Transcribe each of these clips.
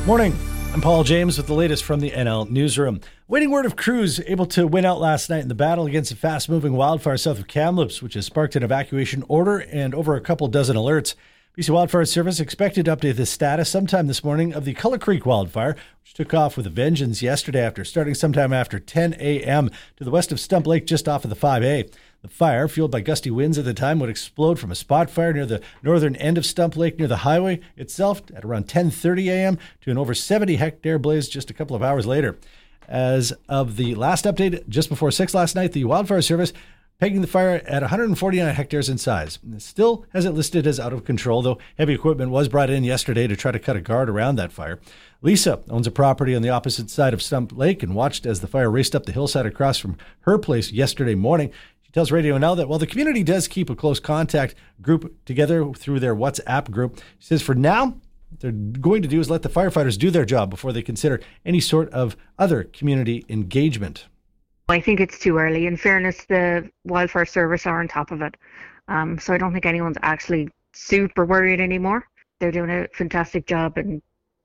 Morning. I'm Paul James with the latest from the NL Newsroom. Waiting word of crews able to win out last night in the battle against a fast-moving wildfire south of Kamloops, which has sparked an evacuation order and over a couple dozen alerts. BC Wildfire Service expected to update the status sometime this morning of the Culler Creek wildfire, which took off with a vengeance yesterday after starting sometime after 10 a.m. to the west of Stump Lake just off of the 5A. The fire, fueled by gusty winds at the time, would explode from a spot fire near the northern end of Stump Lake near the highway itself at around 10:30 a.m. to an over 70-hectare blaze just a couple of hours later. As of the last update, just before 6 last night, the Wildfire Service pegging the fire at 149 hectares in size. It still has it listed as out of control, though heavy equipment was brought in yesterday to try to cut a guard around that fire. Lisa owns a property on the opposite side of Stump Lake and watched as the fire raced up the hillside across from her place yesterday morning. She tells Radio Now that while the community does keep a close contact group together through their WhatsApp group, she says for now, what they're going to do is let the firefighters do their job before they consider any sort of other community engagement. I think it's too early. In fairness, the Wildfire Service are on top of it. So I don't think anyone's actually super worried anymore. They're doing a fantastic job and,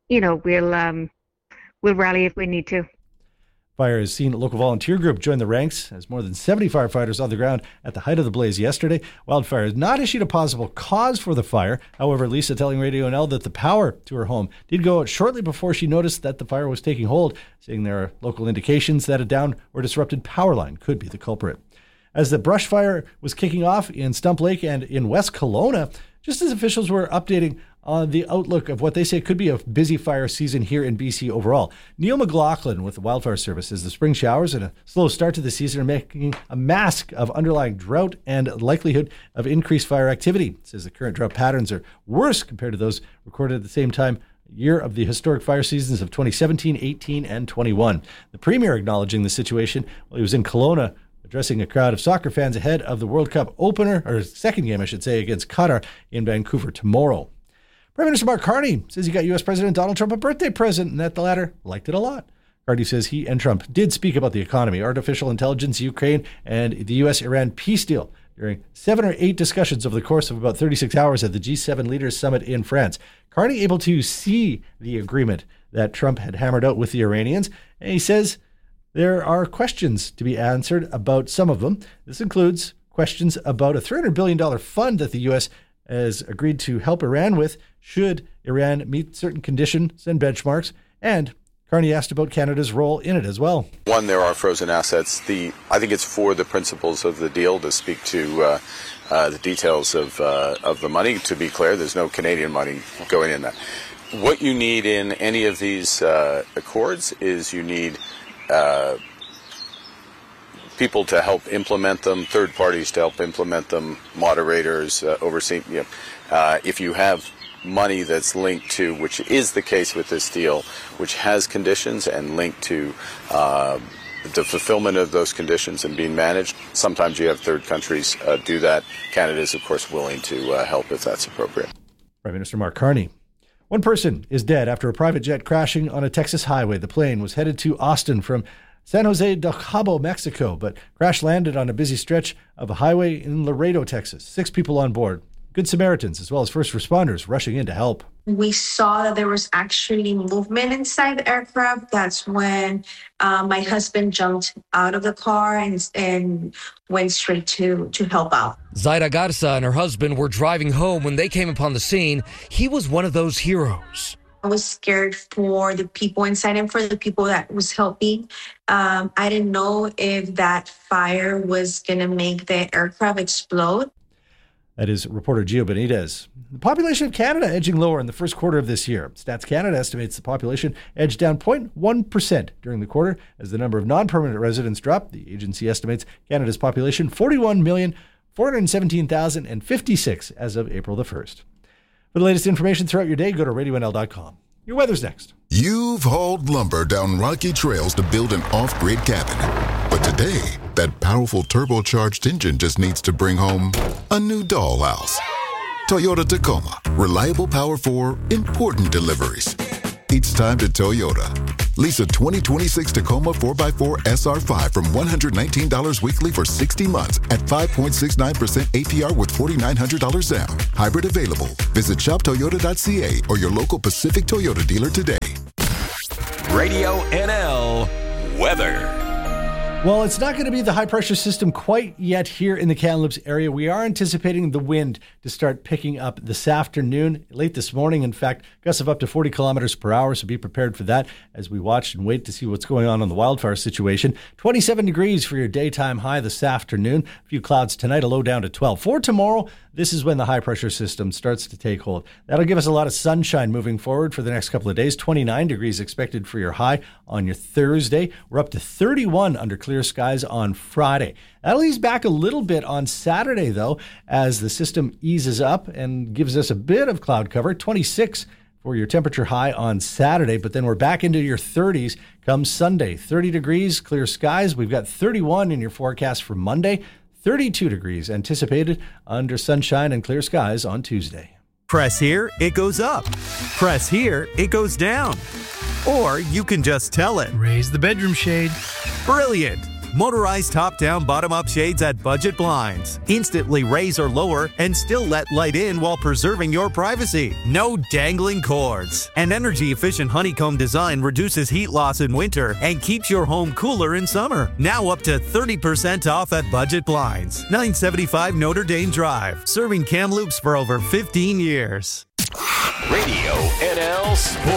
we'll rally if we need to. Fire has seen a local volunteer group join the ranks as more than 70 firefighters on the ground at the height of the blaze yesterday. Wildfire has not issued a possible cause for the fire. However, Lisa telling Radio NL that the power to her home did go out shortly before she noticed that the fire was taking hold, saying there are local indications that a down or disrupted power line could be the culprit. As the brush fire was kicking off in Stump Lake and in West Kelowna, just as officials were updating on the outlook of what they say could be a busy fire season here in BC overall. Neil McLaughlin with the Wildfire Service says the spring showers and a slow start to the season are making a mask of underlying drought and likelihood of increased fire activity. Says the current drought patterns are worse compared to those recorded at the same time year of the historic fire seasons of 2017, 18, and 21. The Premier acknowledging the situation while he was in Kelowna addressing a crowd of soccer fans ahead of the World Cup opener, or second game, I should say, against Qatar in Vancouver tomorrow. Prime Minister Mark Carney says he got U.S. President Donald Trump a birthday present and that the latter liked it a lot. Carney says he and Trump did speak about the economy, artificial intelligence, Ukraine, and the U.S.-Iran peace deal during 7 or 8 discussions over the course of about 36 hours at the G7 Leaders Summit in France. Carney able to see the agreement that Trump had hammered out with the Iranians, and he says there are questions to be answered about some of them. This includes questions about a $300 billion fund that the U.S. has agreed to help Iran with should Iran meet certain conditions and benchmarks. And Carney asked about Canada's role in it as well. One, there are frozen assets. I think it's for the principles of the deal to speak to the details of the money. To be clear, there's no Canadian money going in that. What you need in any of these accords is you need people to help implement them, third parties to help implement them, moderators, overseeing. If you have money that's linked to, which is the case with this deal, which has conditions and linked to the fulfillment of those conditions and being managed, sometimes you have third countries do that. Canada is, of course, willing to help if that's appropriate. Prime Minister Mark Carney. One person is dead after a private jet crashing on a Texas highway. The plane was headed to Austin from San Jose del Cabo, Mexico, but crash landed on a busy stretch of a highway in Laredo, Texas. 6 people on board. Good Samaritans, as well as first responders, rushing in to help. We saw that there was actually movement inside the aircraft. That's when my husband jumped out of the car and went straight to help out. Zaira Garza and her husband were driving home when they came upon the scene. He was one of those heroes. I was scared for the people inside and for the people that was helping. I didn't know if that fire was going to make the aircraft explode. That is reporter Gio Benitez. The population of Canada edging lower in the first quarter of this year. Stats Canada estimates the population edged down 0.1% during the quarter as the number of non-permanent residents dropped. The agency estimates Canada's population 41,417,056 as of April the 1st. For the latest information throughout your day, go to RadioNL.com. Your weather's next. You've hauled lumber down rocky trails to build an off-grid cabin. But today, that powerful turbocharged engine just needs to bring home a new dollhouse. Toyota Tacoma. Reliable power for important deliveries. It's time to Toyota. Lease a 2026 Tacoma 4x4 SR5 from $119 weekly for 60 months at 5.69% APR with $4,900 down. Hybrid available. Visit shoptoyota.ca or your local Pacific Toyota dealer today. Radio NL weather. Well, it's not going to be the high-pressure system quite yet here in the Kamloops area. We are anticipating the wind to start picking up this afternoon, late this morning. In fact, gusts of up to 40 kilometers per hour, so be prepared for that as we watch and wait to see what's going on the wildfire situation. 27 degrees for your daytime high this afternoon. A few clouds tonight, a low down to 12. For tomorrow, this is when the high-pressure system starts to take hold. That'll give us a lot of sunshine moving forward for the next couple of days. 29 degrees expected for your high on your Thursday. We're up to 31 under clear skies on Friday. That'll ease back a little bit on Saturday, though, as the system eases up and gives us a bit of cloud cover. 26 for your temperature high on Saturday, but then we're back into your 30s come Sunday. 30 degrees, clear skies. We've got 31 in your forecast for Monday. 32 degrees anticipated under sunshine and clear skies on Tuesday. Press here, it goes up. Press here, it goes down. Or you can just tell it. Raise the bedroom shade. Brilliant! Motorized top-down, bottom-up shades at Budget Blinds. Instantly raise or lower and still let light in while preserving your privacy. No dangling cords. An energy-efficient honeycomb design reduces heat loss in winter and keeps your home cooler in summer. Now up to 30% off at Budget Blinds. 975 Notre Dame Drive. Serving Kamloops for over 15 years. Radio NL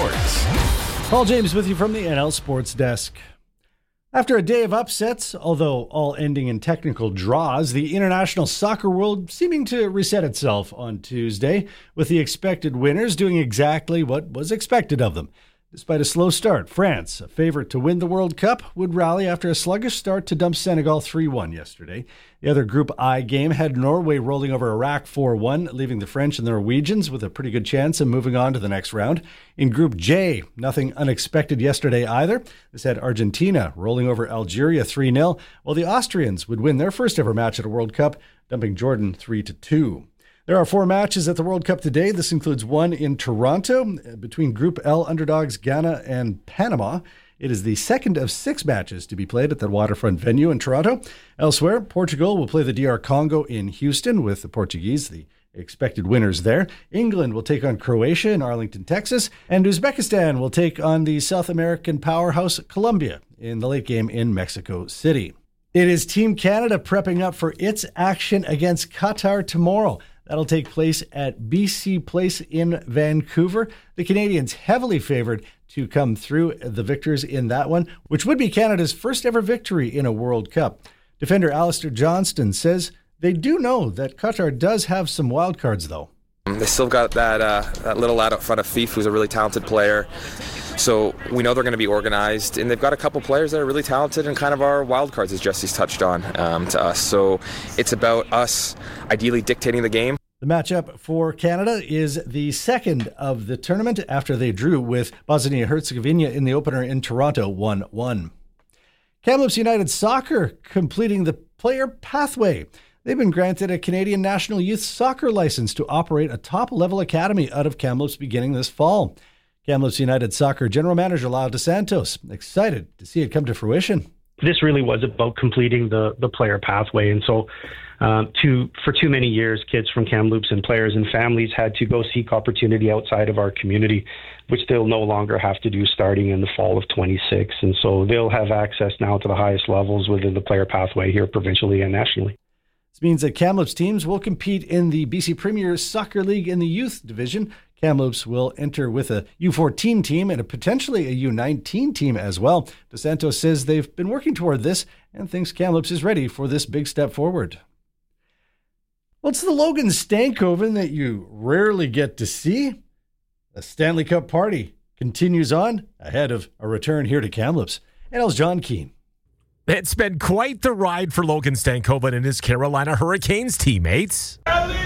Sports. Paul James with you from the NL Sports Desk. After a day of upsets, although all ending in technical draws, the international soccer world seeming to reset itself on Tuesday, with the expected winners doing exactly what was expected of them. Despite a slow start, France, a favorite to win the World Cup, would rally after a sluggish start to dump Senegal 3-1 yesterday. The other Group I game had Norway rolling over Iraq 4-1, leaving the French and the Norwegians with a pretty good chance of moving on to the next round. In Group J, nothing unexpected yesterday either. This had Argentina rolling over Algeria 3-0, while the Austrians would win their first ever match at a World Cup, dumping Jordan 3-2. There are 4 matches at the World Cup today. This includes one in Toronto between Group L underdogs Ghana and Panama. It is the second of 6 matches to be played at the waterfront venue in Toronto. Elsewhere, Portugal will play the DR Congo in Houston with the Portuguese, the expected winners there. England will take on Croatia in Arlington, Texas. And Uzbekistan will take on the South American powerhouse Colombia in the late game in Mexico City. It is Team Canada prepping up for its action against Qatar tomorrow. That'll take place at BC Place in Vancouver. The Canadians heavily favored to come through the victors in that one, which would be Canada's first ever victory in a World Cup. Defender Alistair Johnston says they do know that Qatar does have some wild cards, though. They still got that little lad up front of Fife, who's a really talented player. So we know they're going to be organized, and they've got a couple players that are really talented and kind of our wild cards, as Jesse's touched on, to us. So it's about us ideally dictating the game. The matchup for Canada is the second of the tournament after they drew with Bosnia-Herzegovina in the opener in Toronto 1-1. Kamloops United Soccer completing the player pathway. They've been granted a Canadian National Youth Soccer license to operate a top-level academy out of Kamloops beginning this fall. Kamloops United Soccer General Manager Lyle DeSantos excited to see it come to fruition. This really was about completing the player pathway. And so for too many years, kids from Kamloops and players and families had to go seek opportunity outside of our community, which they'll no longer have to do starting in the fall of 26. And so they'll have access now to the highest levels within the player pathway here provincially and nationally. This means that Kamloops teams will compete in the BC Premier Soccer League in the youth division. Kamloops will enter with a U14 team and potentially a U19 team as well. DeSantos says they've been working toward this and thinks Kamloops is ready for this big step forward. What's the Logan Stankoven that you rarely get to see? The Stanley Cup party continues on ahead of a return here to Kamloops. NL's John Keane. It's been quite the ride for Logan Stankoven and his Carolina Hurricanes teammates.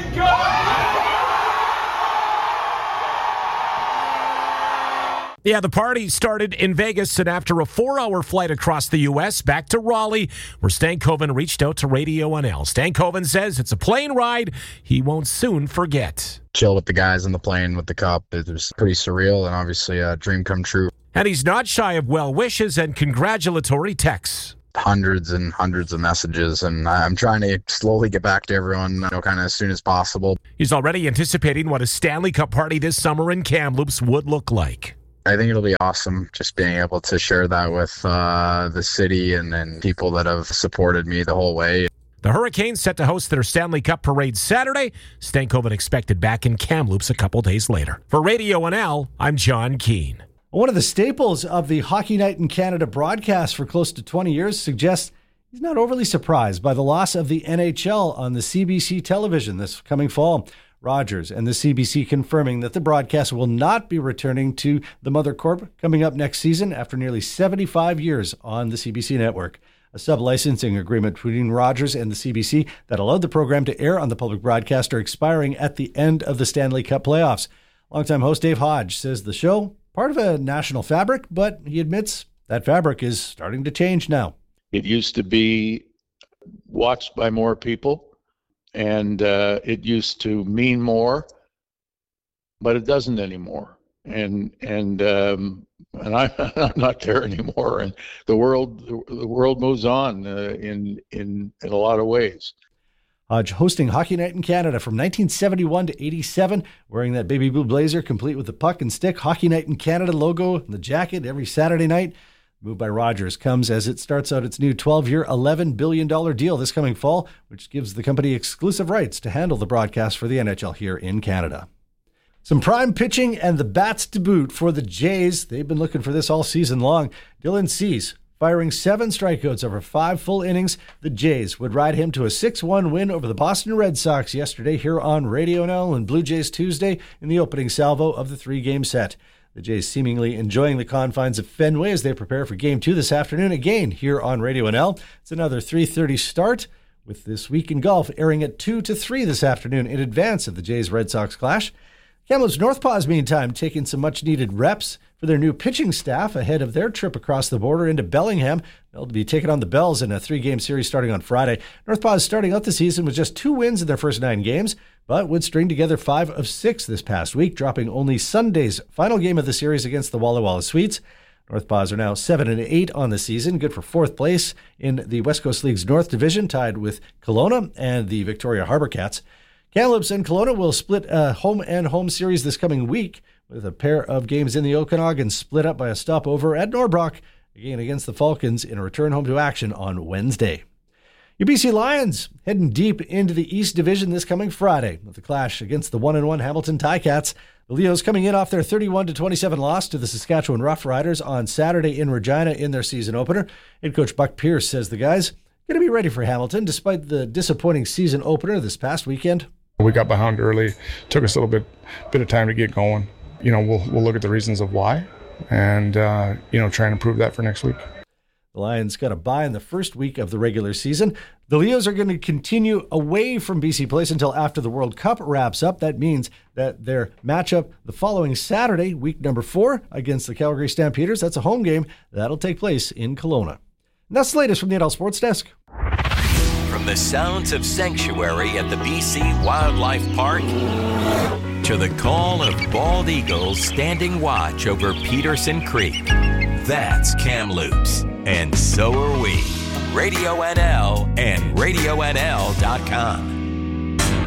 Yeah, the party started in Vegas, and after a 4-hour flight across the U.S. back to Raleigh, where Stankoven reached out to Radio NL. Stankoven says it's a plane ride he won't soon forget. Chill with the guys on the plane with the cup. It was pretty surreal and obviously a dream come true. And he's not shy of well wishes and congratulatory texts. Hundreds and hundreds of messages, and I'm trying to slowly get back to everyone, kind of as soon as possible. He's already anticipating what a Stanley Cup party this summer in Kamloops would look like. I think it'll be awesome just being able to share that with the city and people that have supported me the whole way. The Hurricanes set to host their Stanley Cup parade Saturday. Stankoven expected back in Kamloops a couple days later. For Radio NL, I'm John Keane. One of the staples of the Hockey Night in Canada broadcast for close to 20 years suggests he's not overly surprised by the loss of the NHL on the CBC television this coming fall. Rogers and the CBC confirming that the broadcast will not be returning to the Mother Corp coming up next season after nearly 75 years on the CBC network. A sub-licensing agreement between Rogers and the CBC that allowed the program to air on the public broadcaster expiring at the end of the Stanley Cup playoffs. Longtime host Dave Hodge says the show, part of a national fabric, but he admits that fabric is starting to change now. It used to be watched by more people. And it used to mean more, but it doesn't anymore. And I'm not there anymore. And the world moves on in a lot of ways. Hodge hosting Hockey Night in Canada from 1971 to 87, wearing that baby blue blazer complete with the puck and stick Hockey Night in Canada logo and the jacket every Saturday night. Move by Rogers comes as it starts out its new 12-year, $11 billion deal this coming fall, which gives the company exclusive rights to handle the broadcast for the NHL here in Canada. Some prime pitching and the bats to boot for the Jays. They've been looking for this all season long. Dylan Cease firing 7 strikeouts over 5 full innings. The Jays would ride him to a 6-1 win over the Boston Red Sox yesterday here on Radio NL and Blue Jays Tuesday in the opening salvo of the 3-game set. The Jays seemingly enjoying the confines of Fenway as they prepare for Game 2 this afternoon, again here on Radio NL. It's another 3:30 start, with This Week in Golf airing at 2 to 3 this afternoon in advance of the Jays-Red Sox clash. Kamloops Northpaws, meantime, taking some much-needed reps for their new pitching staff ahead of their trip across the border into Bellingham. They'll be taking on the Bells in a 3-game series starting on Friday. Northpaws starting out the season with just 2 wins in their first 9 games, but would string together 5 of 6 this past week, dropping only Sunday's final game of the series against the Walla Walla Sweets. Northpaws are now 7-8 on the season, good for 4th place in the West Coast League's North Division, tied with Kelowna and the Victoria Harbour Cats. Kamloops and Kelowna will split a home series this coming week, with a pair of games in the Okanagan split up by a stopover at Norbrock, again against the Falcons in a return home to action on Wednesday. Your BC Lions heading deep into the East Division this coming Friday with the clash against the 1-1 Hamilton Ticats. The Leos coming in off their 31-27 loss to the Saskatchewan Roughriders on Saturday in Regina in their season opener. Head coach Buck Pierce says the guys going to be ready for Hamilton despite the disappointing season opener this past weekend. We got behind early. Took us a little bit of time to get going. We'll look at the reasons of why and try and improve that for next week. The Lions got a bye in the first week of the regular season. The Leos are going to continue away from BC Place until after the World Cup wraps up. That means that their matchup the following Saturday, week number 4, against the Calgary Stampeders, that's a home game. That'll take place in Kelowna. And that's the latest from the NL Sports Desk. From the sounds of sanctuary at the BC Wildlife Park to the call of bald eagles standing watch over Peterson Creek. That's Kamloops, and so are we. Radio NL and RadioNL.com.